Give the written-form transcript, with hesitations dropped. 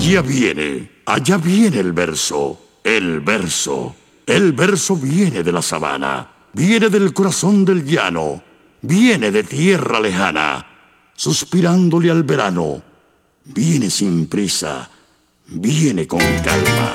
allá viene el verso, el verso. El verso viene de la sabana, viene del corazón del llano, viene de tierra lejana, suspirándole al verano. Viene sin prisa, viene con calma.